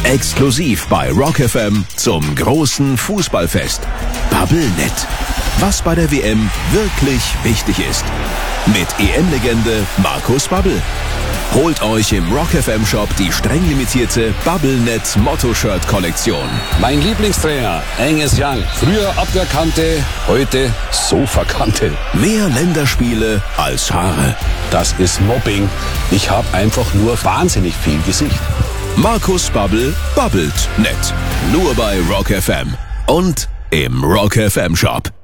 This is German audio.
Exklusiv bei Rock FM zum großen Fußballfest. Bubblenet. Was bei der WM wirklich wichtig ist. Mit EM-Legende Markus Babbel. Holt euch im Rock FM Shop die streng limitierte Bubblenet Motto-Shirt-Kollektion. Mein Lieblingstrainer, Angus Young. Früher Abwehrkante, heute Sofakante. Mehr Länderspiele als Haare. Das ist Mobbing. Ich habe einfach nur wahnsinnig viel Gesicht. Markus Babbel babbelt nett. Nur bei Rock FM. Und im Rock FM Shop.